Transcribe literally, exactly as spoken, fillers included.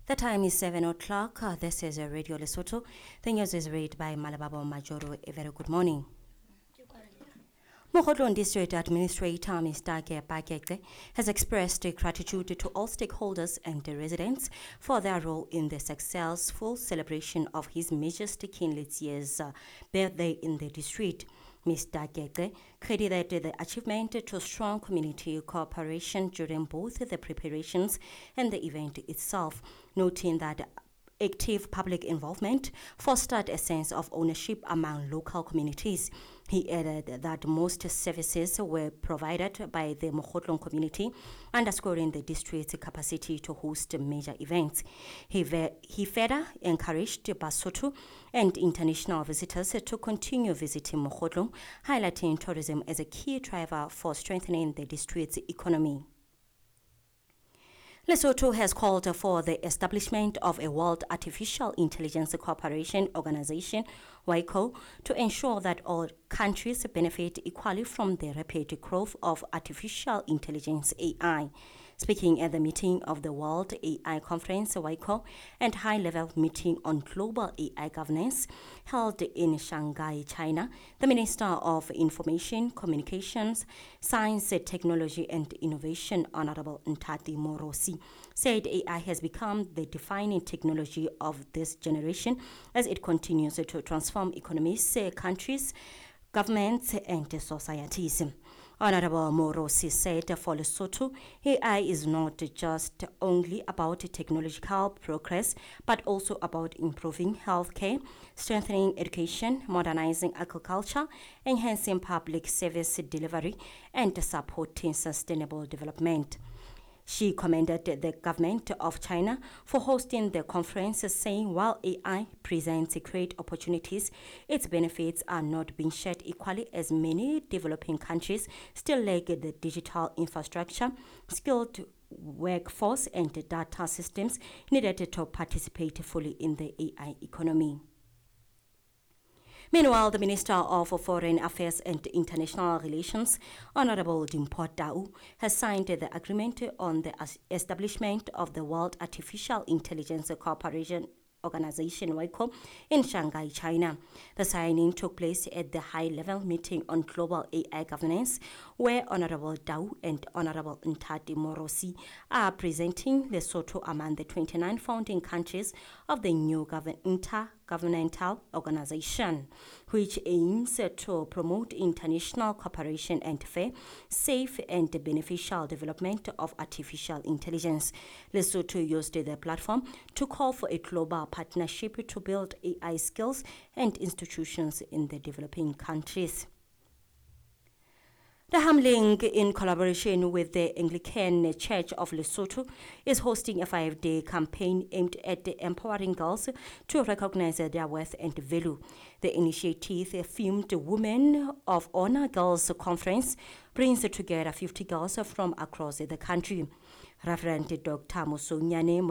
The time is seven o'clock. Uh, this is uh, Radio Lesotho. The news is read by Malababo Majoro. A very good morning. Mokhotlong District Administrator Mister Pakeke has expressed gratitude to all stakeholders and the residents for their role in the successful celebration of His Majesty King Letshie's uh, birthday in the district. Mister Gete credited the achievement to strong community cooperation during both the preparations and the event itself, noting that active public involvement fostered a sense of ownership among local communities. He added that most services were provided by the Mokhotlong community, underscoring the district's capacity to host major events. He, ve- he further encouraged Basotho and international visitors to continue visiting Mokhotlong, highlighting tourism as a key driver for strengthening the district's economy. Lesotho has called for the establishment of a World Artificial Intelligence Cooperation Organization, WICO, to ensure that all countries benefit equally from the rapid growth of artificial intelligence A I. Speaking at the meeting of the World A I Conference, WICO, and high-level meeting on global A I governance held in Shanghai, China, the Minister of Information, Communications, Science, Technology and Innovation, Honorable Ntati Morosi, said A I has become the defining technology of this generation as it continues to transform economies, countries, governments, and societies. Honorable Morosi said for Lesotho, A I is not just only about technological progress, but also about improving healthcare, strengthening education, modernizing agriculture, enhancing public service delivery, and supporting sustainable development. She commended the government of China for hosting the conference, saying while A I presents great opportunities, its benefits are not being shared equally as many developing countries still lack the digital infrastructure, skilled workforce, and data systems needed to participate fully in the A I economy. Meanwhile, the Minister of Foreign Affairs and International Relations, Honorable Dimpho Tau, has signed the agreement on the establishment of the World Artificial Intelligence Cooperation Organization, WICO, in Shanghai, China. The signing took place at the high-level meeting on global A I governance, where Honorable Tau and Honorable Ntati Morosi are presenting Lesotho among the twenty-nine founding countries of the new govern- intergovernmental organization, which aims to promote international cooperation and fair, safe, and beneficial development of artificial intelligence. Lesotho used the platform to call for a global partnership to build A I skills and institutions in the developing countries. The Hamling, in collaboration with the Anglican Church of Lesotho, is hosting a five-day campaign aimed at empowering girls to recognize their worth and value. The initiative, themed Women of Honor Girls Conference, brings together fifty girls from across the country. Reverend Doctor Musonyane